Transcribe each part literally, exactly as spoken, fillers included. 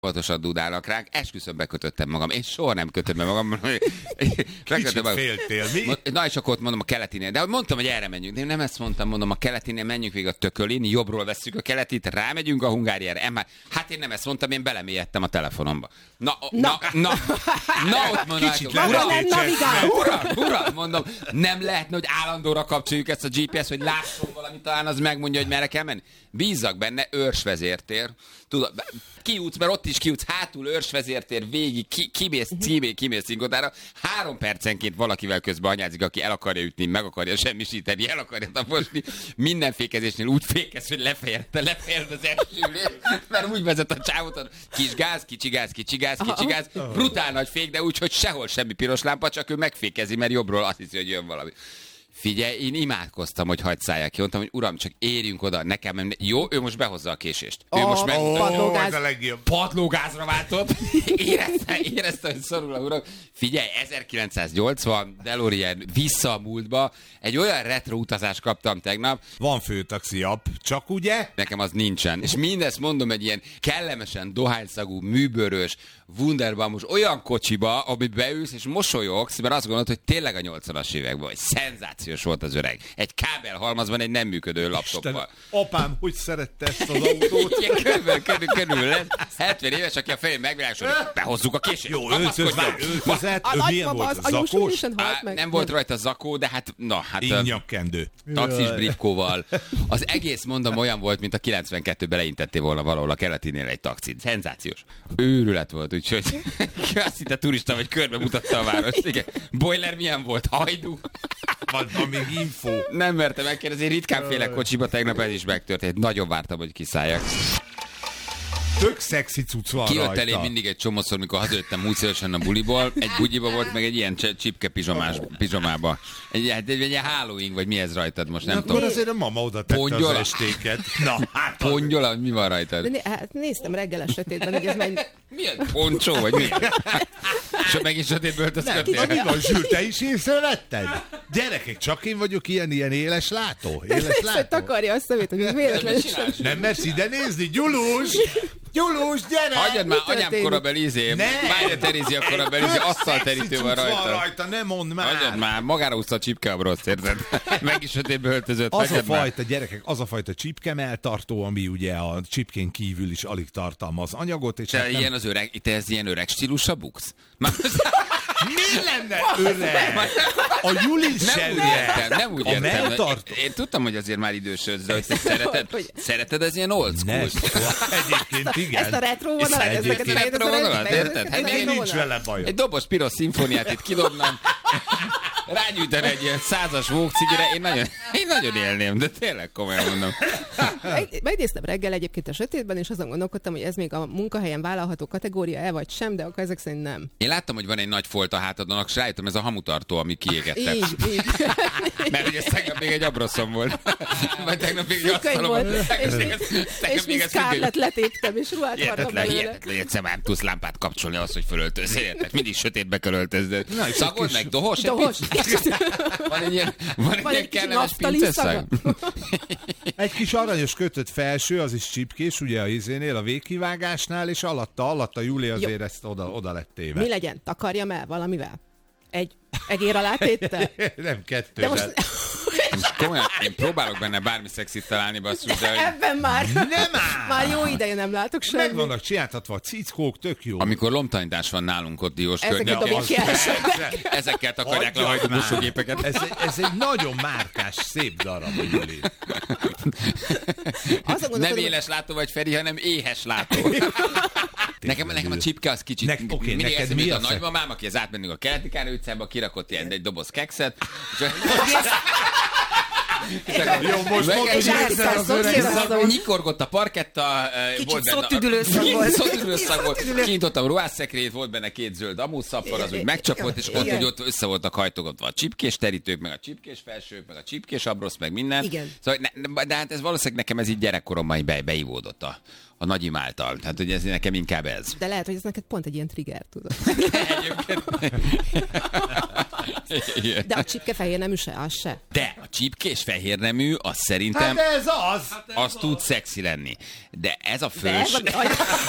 Óvatosan dudálnak ránk, esküszöm bekötöttem magam. Én soha nem kötöm be magam. Kicsit féltél, mi? Na és akkor ott mondom a keletinél. De mondtam, hogy erre menjünk. De én nem ezt mondtam, mondom a keletinél, menjünk végig a Tökölin, jobbról vesszük a keletit, rámegyünk a Hungáriára. Hát én nem ezt mondtam, én belemélyedtem a telefonomba. Na, na, na, na, na ott mondom, uram, uram, uram, mondom, nem lehetne, hogy állandóra kapcsoljuk ezt a gé pé es, hogy lásson valamit, talán az megmondja, hogy merre kell menni. Bízzak benne, őrsvezértér. Tudod, kiútsz, mert ott is kiútsz, hátul őrsvezértér, végig, ki, kimész, kimész, kimész Cingodára. Három percenként valakivel közben anyázik, aki el akarja ütni, meg akarja semmisíteni, el akarja taposni. Minden fékezésnél úgy fékez, hogy lefejezte, lefejezte az első lép, mert úgy vezet a csávot, kis gáz, kicsi gáz, kicsi gáz, kicsi gáz, brutál nagy fék, de úgy, hogy sehol semmi piros lámpa, csak ő megfékezi, mert jobbról azt hiszi, hogy jön valami. Figyelj, én imádkoztam, hogy hagyd szálljak ki. Mondtam, hogy uram, csak érjünk oda, nekem nem... Jó, ő most behozza a késést. Ő oh, most meg... Oh, padlógáz. Padlógázra váltott. Érezte, érezte, hogy szorul a uram. Figyelj, ezerkilencszáznyolcvan, DeLorean, vissza a múltba. Egy olyan retro utazást kaptam tegnap. Van főtaxi app, csak ugye? Nekem az nincsen. És mindezt mondom egy ilyen kellemesen dohányszagú, műbőrös, wunderbamos olyan kocsiba, amit beülsz és mosolyogsz, mert azt gondolod, hogy tényleg a nyolcvanas években vagy. Szenzációs volt az öreg. Egy kábelhalmazban egy nem működő laptoppal. Apám, hogy szerette ezt az autót? Igen, körülbelül, körülbelül, körülbelül lesz. hetven éves, aki a fején megvilágosodott, behozzuk a későt. Jó, öltözet, ő milyen volt? Zakós? Nem volt rajta zakó, de hát, na, hát... Innyakkendő. Taxis briefkóval. Az egész, mondom, olyan volt, mint a kilencvenkettő beleintettél volna valahol a keletinél egy taxit. Szenzációs. Őrület volt, úgyhogy azt hitte turista, vagy körbe mutatta a várost. Igen. Boiler milyen volt? Hajdú? Van, van még info. Nem mertem megkérdezni, ritkán félek kocsiba, tegnap ez is megtörtént. Nagyon vártam, hogy kiszálljak. Tök szexi cucc van Kijött rajta. elém mindig egy csomószor, mikor hazajöttem múltszorosan a buliból, egy bugyiba volt, meg egy ilyen csipke pizsomás, pizsomába. Egy, egy, egy, egy ilyen Halloween, vagy mi ez rajtad most, nem Na, tudom. akkor azért a mama oda tette Pongyola? az estéket. Na, hát Pongyola, mi van rajtad? De né, hát néztem reggel a sötétben, hogy ez megy... Milyen poncsó, vagy mi? És megint sötétből öltözködtél? mi van, Zsül, te is észrevetted? Gyerekek, csak én vagyok ilyen, ilyen éles látó? Éles Ezt látó? takarja a szemét, hogy véletlenül sem. Nem mersz ide nézni? Gyulus! Gyulus, gyere! Hagyjad már, Mi anyám történik? korabeli izé, Mária Terézia korabeli izé, asztalterítő van rajta. rajta, ne mondd már! Hagyjad már, magára húzta a csipke a broszt, érted? Meg is sötétbe öltözött, Az a hagyjad már. fajta, gyerekek, az a fajta csipkemeltartó, ami ugye a csipkén kívül is alig tartalmaz anyagot, és Te hát nem... ilyen az öreg, te ez ilyen öreg stílusra buksz? Már Mi lenne öreg? A Juli nem se úgy öreg. értem, nem úgy A értem. melltartó. Én, én tudtam, hogy azért már idősödsz, de hogy te szereted, szereted ez ilyen old school. Nem, egyébként igen. Ezt a retro vonalat, Egyébként ezeket a retro vonalat, érted? Hát Nekem én nincs vele bajom. Egy dobos piros szimfóniát itt kidobnám, rágyújtani egy ilyen százas vókcigire, én nagyon, én nagyon élném, de tényleg komolyan mondom. Meg- Megnéztem reggel egyébként a sötétben, és azon gondolkodtam, hogy ez még a munkahelyen vállalható kategória-e vagy sem, de akkor ezek szerint nem. Én láttam, hogy van egy nagy folt a hátadon, akkor rájöttem, ez a hamutartó, ami kiégette. Így, így. Mert ugye ez tegnap még egy abroszom volt. Vagy tegnap még egy Könyv asztalom volt, volt. és, Tegnap és mi Scarlett letéptem, és ruhát vartam Hihetetlen, belőle. hihetetlen, hogy egyszer már nem tudsz lámpát kapcsolni ahhoz, hogy fölöltözzél. Érted? Mindig sötétbe kell öltözni. Na, és Szagod egy meg, kis- dohos? egy Dohos. picit? Van egy ilyen, van egy Van ilyen egy kicsi kellemes naftali pinceszag? Egy kis aranyos kötött felső, az is csipkés, ugye a izénél, a végkivágásnál, és alatta, alatta Júli azért ezt oda, oda lett téve. Mi legyen? Takarjam el valamivel? Egy egér alá téttel? Nem De kettővel. most Most komolyan, én próbálok benne bármi szexit találni, basszus, de hogy ebben már, Nem áll! már jó ideje nem látok Meg semmit. vannak csináltatva a cickók, tök jó. amikor lomtanítás van nálunk ott Diós Ezeket környékén, dobjuk ki első. ezekkel takarják le a Hagyjad már. hajtómosógépeket. Ez, egy- ez egy nagyon márkás, szép darab, a Júli. Azon Nem gondolkodom, éles látó vagy Feri, hanem éhes látó. Nekem, nekem a csipke az kicsit, Nek- oké, mindig neked eszembe mi jut a a fe- nagymamám, aki az átmennünk a Keletikára utcába, kirakott ilyen egy doboz kekszet, és Jó, most Meg- mondd, hogy és érzed az elkezdtem öreg szociál- szag. nyikorgott a parketta, eh, Kicsit volt benne... szótüdülőszag volt. Szótüdülőszag volt. Kinyitottam a ruhásszekrélyt, volt benne két zöld amúszapvar, az úgy megcsapott, és ott, Igen. hogy ott össze voltak hajtogatva a csipkés terítők, meg a csipkés felsők, meg a csipkés abrosz, meg minden. Igen. Szóval, ne, de hát ez valószínűleg nekem ez így gyerekkoromban be, beivódott a, a nagyim által. Tehát, hogy ez nekem inkább ez. de lehet, hogy ez neked pont egy ilyen trigger, tudod. Egyébként De a csipke fehér nemű se, az se. De a csipkés fehér nemű, az szerintem... Hát ez az! Az tud szexi lenni. De ez a De ez fős... a...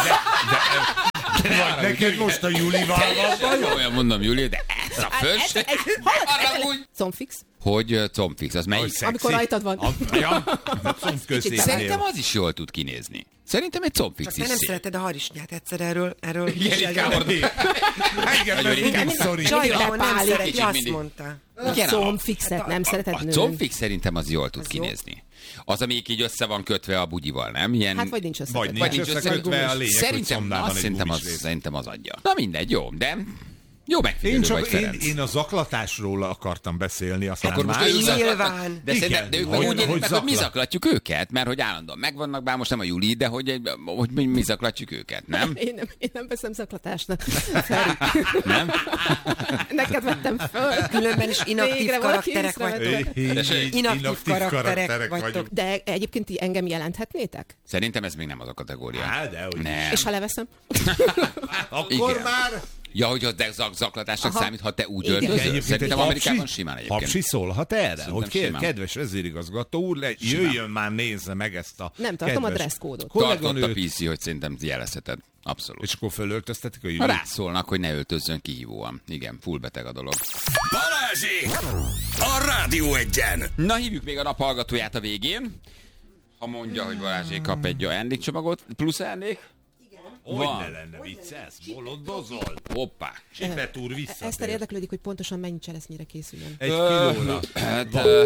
Vagy neked most a Julival van bajod? Olyan mondom, Júlia, de ez a fős... Arra úgy... Combfix? Hogy uh, combfix, az melyik? Szexi. Amikor rajtad van. A- Ja, combközépnél. Szerintem az is jól tud kinézni. Szerintem egy combfix Csak is te nem szép. szereted a harisnyát egyszer erről. erről Igen, is inkább elgondolod. Igen, mert mindig szorít. Csajokon nem Pálik. szereti, Kicsit azt mindig. mondta. Igen, a- Combfixet nem szereted A nőn. combfix szerintem az jól tud Az jó. kinézni. Az, amelyik így össze van kötve a bugyival, nem? Ilyen... Hát vagy nincs össze. Vagy nincs összekötve a lényeg, hogy Szerintem, szomnában azt egy szerintem, az, gumisrész. szerintem az adja. Na mindegy, jó, de jó Én megfigyelő csak vagy, én, Ferenc. én a zaklatásról akartam beszélni, aztán Akkor most más. ők Nyilván. zaklatnak, de, Igen, szerintem, de ők hogy- meg úgy élik hogy meg, hogy mi zaklat. zaklatjuk őket, mert hogy állandóan megvannak, bár most nem a Juli, de hogy, egy- hogy mi, mi zaklatjuk őket, nem? Én nem, én nem veszem zaklatásnak. Feri. Nem? Neked vettem föl. Különben is inaktív Végre valaki karakterek észrevette. vagytok. Inaktív karakterek vagytok. De egyébként ti engem jelenthetnétek? Szerintem ez még nem az a kategória. Á, dehogy. Nem. És ha leveszem? Akkor Igen. már... Ja, hogy az de zak- zaklatásnak Aha. számít, ha te úgy Igen. öltözöl. Egyébként Szerintem egy Amerikában hapsi- simán egyébként. Hapsi szólhat erre, Szerintem hogy kér, simán. kedves vezérigazgató úr, le, jöjjön már, nézze meg ezt a Nem, tartom a kedves dresszkódot. Tartott a kolléganőt, pé cé, hogy szerintem jelezheted. Abszolút. és akkor fölöltöztetik a Ha Julit. rászólnak, hogy ne öltözzön kihívóan. Igen, full beteg a dolog. Balázsék! A Rádió Egyen! Na, hívjuk még a nap hallgatóját a végén. Ha mondja, hogy Balázsék kap egy ajándékcsomagot, plusz ajándék. Hogy Van. ne lenne vicces, bolondozol. Hoppá. Csipet úr Eszter visszatér. érdeklődik, hogy pontosan mennyi cselesznyire készüljön. Egy kilóra. Hát, ö,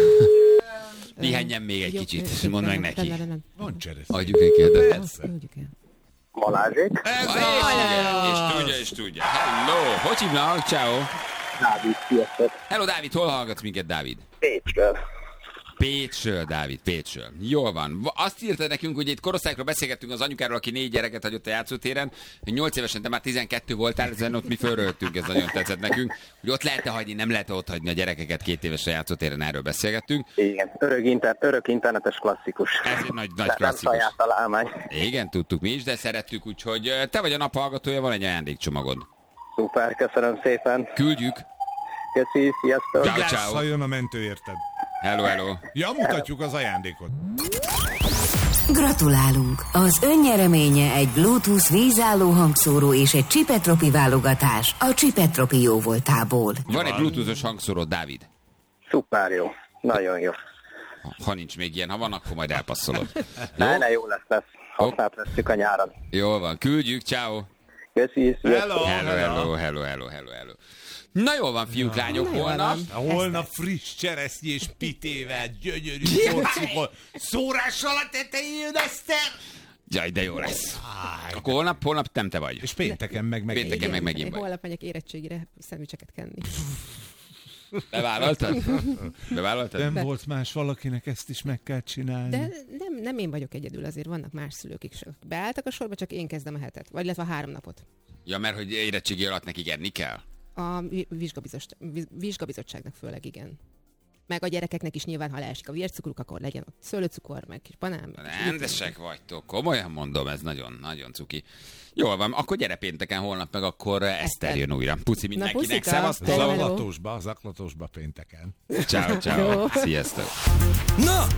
pihenjen még egy Jó, kicsit, jó, mondd meg rendben, neki. rendben. Van cseresznye. Adjuk neki a de. Mondjuk el. Balázsék, Ez És, az! és tudja, és tudja. Hello, hogy hívnak? Ciao. Dávid, sziasztok. Hello, Dávid, hol hallgatsz minket, Dávid? Pécsről. Pécsről, Dávid, Pécsről. Jól van. Va- Azt írta nekünk, hogy itt korosztályokról beszélgettünk az anyukáról, aki négy gyereket hagyott a játszótéren. nyolc évesen te már tizenkettő voltál, ezen ott mi fölröltünk, ez nagyon tetszett nekünk. Hogy ott lehet-e hagyni, nem lehet ott hagyni a gyerekeket két évesen játszótéren, erről beszélgettünk. Igen, örök, inter, örök internetes klasszikus. Ez egy nagy, nagy Nem klasszikus. saját találmány. Igen, tudtuk mi is, de szerettük, úgyhogy ö, te vagy a nap hallgatója, van egy ajándékcsomagod. Szuper, köszönöm szépen. Küldjük. Köszi, sziasztok. Ciao, Vigyázz, ciao. ha jön a mentő, érted? Hello, hello. Ja, mutatjuk az ajándékot. Gratulálunk! Az ön nyereménye egy Bluetooth vízálló hangszóró és egy Csipetropi válogatás a Csipetropi jóvoltából. Van egy bluetoothos hangszóró, Dávid. Szuper, jó. Nagyon jó. Ha nincs még ilyen, ha van, akkor majd elpasszolod. Jó? Ne, ne, jó lesz, lesz. Használt veszük a nyáron. Jól van, küldjük, ciao. Köszi, sziasztok. Hello, Hello, hello, hello, hello, hello, hello. Na jól van, fiúk, lányok, holnap. Holnap friss cseresznyés pitével, gyönyörű porcikol, szórással a tetején, Eszter! Jaj, de jó lesz. Akkor holnap, holnap nem te vagy. És pénteken meg meg. Pénteken meg megint Én vagy. holnap megyek érettségire szendvicseket kenni. Bevállaltad? Bevállaltad? Nem volt más valakinek, ezt is meg kell csinálni. De nem, nem én vagyok egyedül, azért vannak más szülők is. Beálltak a sorba, csak én kezdem a hetet. Vagy illetve a három napot. Ja, mert hogy érettségi alatt nekik enni kell? A vi- vizsgabiztos- vi- vizsgabizottságnak főleg igen. Meg a gyerekeknek is nyilván, ha leesik a vércukruk, akkor legyen ott szőlőcukor, meg kis banán. meg kis Rendesek vagytok, komolyan mondom, ez nagyon, nagyon cuki. Jól van, akkor gyere pénteken, holnap meg akkor Eszter Eszter. jön újra. Puci mindenkinek, puszika. szevasztok! Hello. Zaklatosba, zaklatosba pénteken. Ciao, ciao, Jó. sziasztok! Na,